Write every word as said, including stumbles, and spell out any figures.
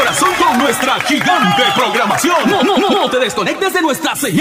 corazón con nuestra gigante programación. No, no, no, no te desconectes de nuestra señal.